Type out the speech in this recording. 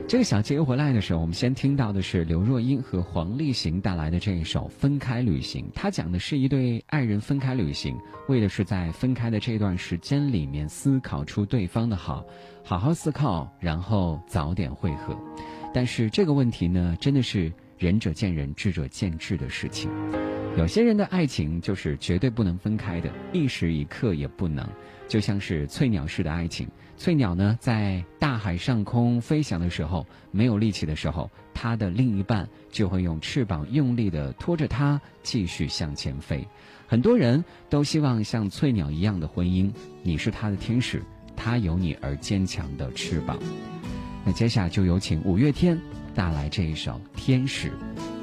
这个小节回来的时候，我们先听到的是刘若英和黄立行带来的这一首《分开旅行》。他讲的是一对爱人分开旅行，为的是在分开的这段时间里面思考出对方的好，好好思考，然后早点会合。但是这个问题呢，真的是仁者见仁，智者见智的事情。有些人的爱情就是绝对不能分开的，一时一刻也不能。就像是翠鸟式的爱情，翠鸟呢在大海上空飞翔的时候，没有力气的时候，它的另一半就会用翅膀用力地拖着它继续向前飞。很多人都希望像翠鸟一样的婚姻，你是他的天使，他有你而坚强的翅膀。那接下来就有请五月天带来这一首《天使》。